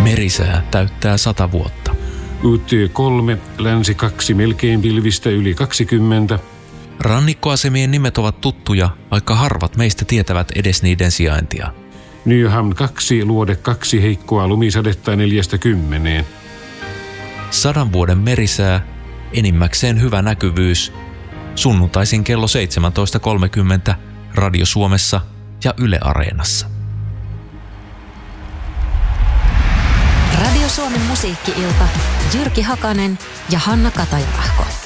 Merisää täyttää 100 vuotta. UT3, länsi 2, melkein pilvistä yli 20. Rannikkoasemien nimet ovat tuttuja, vaikka harvat meistä tietävät edes niiden sijaintia. Nyhamn 2, luode 2, heikkoa lumisadetta 4–10. 100 vuoden merisää, enimmäkseen hyvä näkyvyys. Sunnuntaisin kello 17.30 Radio Suomessa ja Yle Areenassa. Radio Suomen musiikki-ilta. Jyrki Hakanen ja Hanna Katajahko.